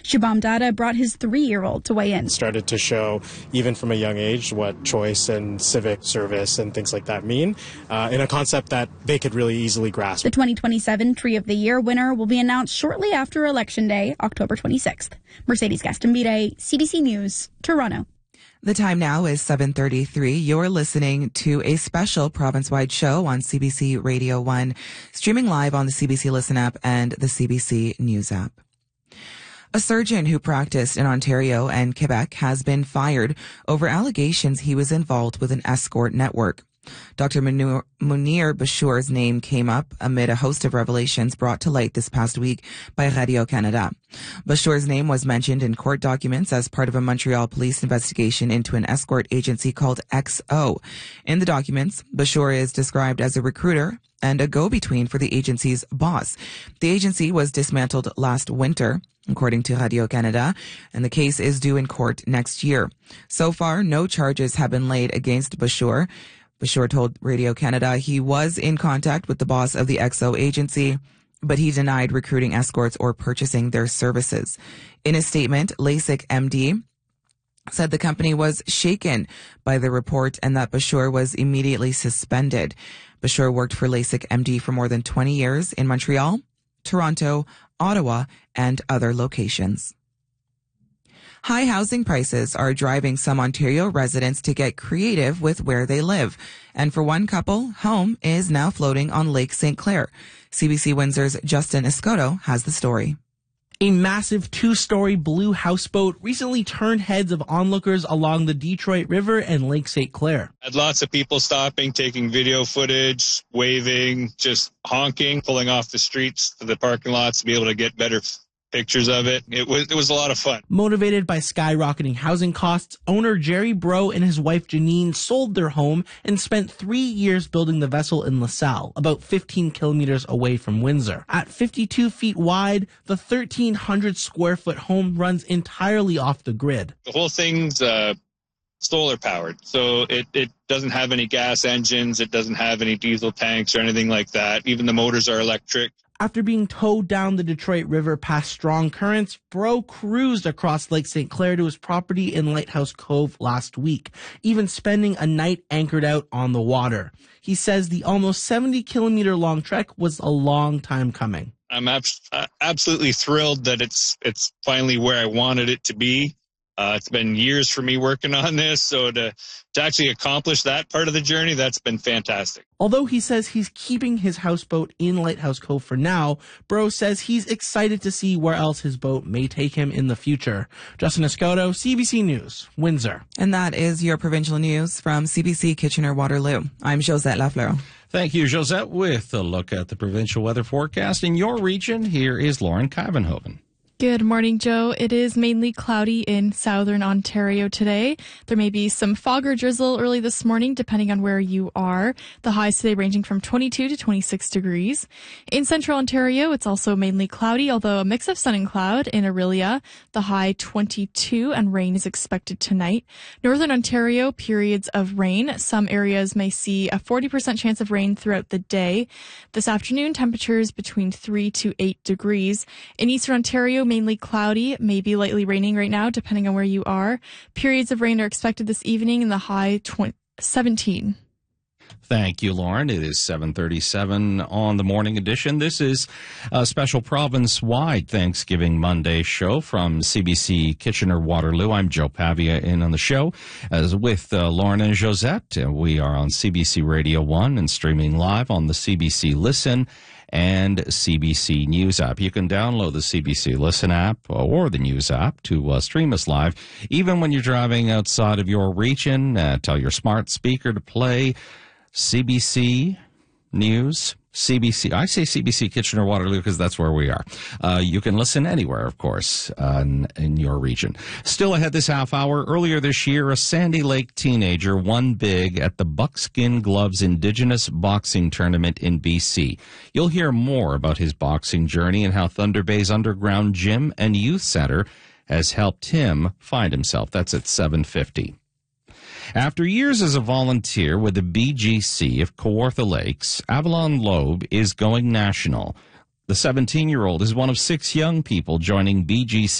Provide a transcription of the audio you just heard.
Shubham Datta brought his 3-year-old to weigh in. Started to show, even from a young age, what choice and civic service and things like that mean in a concept that they could really easily grasp. The 2027 Tree of the Year winner will be announced shortly after Election Day, October 26th. Mercedes Gastambide, CBC News, Toronto. The time now is 7:33. You're listening to a special province-wide show on CBC Radio 1, streaming live on the CBC Listen app and the CBC News app. A surgeon who practiced in Ontario and Quebec has been fired over allegations he was involved with an escort network. Dr. Munir Bashour's name came up amid a host of revelations brought to light this past week by Radio-Canada. Bashour's name was mentioned in court documents as part of a Montreal police investigation into an escort agency called XO. In the documents, Bashour is described as a recruiter and a go-between for the agency's boss. The agency was dismantled last winter, according to Radio-Canada, and the case is due in court next year. So far, no charges have been laid against Bashour. Bashour told Radio-Canada he was in contact with the boss of the XO agency, but he denied recruiting escorts or purchasing their services. In a statement, LASIK MD said the company was shaken by the report and that Bashour was immediately suspended. Bashour worked for LASIK MD for more than 20 years in Montreal, Toronto, Ottawa, and other locations. High housing prices are driving some Ontario residents to get creative with where they live. And for one couple, home is now floating on Lake St. Clair. CBC Windsor's Justin Escoto has the story. A massive 2-story blue houseboat recently turned heads of onlookers along the Detroit River and Lake St. Clair. Had lots of people stopping, taking video footage, waving, just honking, pulling off the streets to the parking lots to be able to get better pictures of it. It was a lot of fun. Motivated by skyrocketing housing costs, owner Jerry Bro and his wife Janine sold their home and spent 3 years building the vessel in LaSalle, about 15 kilometers away from Windsor. At 52 feet wide, the 1,300 square foot home runs entirely off the grid. The whole thing's solar powered, so it doesn't have any gas engines, it doesn't have any diesel tanks or anything like that. Even the motors are electric. After being towed down the Detroit River past strong currents, Bro cruised across Lake St. Clair to his property in Lighthouse Cove last week, even spending a night anchored out on the water. He says the almost 70-kilometer long trek was a long time coming. I'm absolutely thrilled that it's finally where I wanted it to be. It's been years for me working on this, so to actually accomplish that part of the journey, that's been fantastic. Although he says he's keeping his houseboat in Lighthouse Cove for now, Bro says he's excited to see where else his boat may take him in the future. Justin Escoto, CBC News, Windsor. And that is your provincial news from CBC Kitchener-Waterloo. I'm Josette Lafleur. Thank you, Josette. With a look at the provincial weather forecast in your region, here is Lauren Kivenhoven. Good morning, Joe. It is mainly cloudy in southern Ontario today. There may be some fog or drizzle early this morning, depending on where you are. The highs today ranging from 22 to 26 degrees. In central Ontario, it's also mainly cloudy, although a mix of sun and cloud in Orillia. The high 22 and rain is expected tonight. Northern Ontario, periods of rain. Some areas may see a 40% chance of rain throughout the day. This afternoon, temperatures between 3 to 8 degrees. In eastern Ontario, mainly cloudy, maybe lightly raining right now, depending on where you are. Periods of rain are expected this evening in the high 17. Thank you, Lauren. It is 7:37 on the morning edition. This is a special province-wide Thanksgiving Monday show from CBC Kitchener-Waterloo. I'm Joe Pavia in on the show as with Lauren and Josette. We are on CBC Radio 1 and streaming live on the CBC Listen and CBC News app. You can download the CBC Listen app or the News app to stream us live. Even when you're driving outside of your region, tell your smart speaker to play CBC News, CBC. I say CBC Kitchener-Waterloo because that's where we are. You can listen anywhere, of course, in your region. Still ahead this half hour. Earlier this year, a Sandy Lake teenager won big at the Buckskin Gloves Indigenous Boxing Tournament in BC. You'll hear more about his boxing journey and how Thunder Bay's underground gym and youth center has helped him find himself. That's at 7:50. After years as a volunteer with the BGC of Kawartha Lakes, Avalon Loeb is going national. The 17-year-old is one of 6 young people joining BGC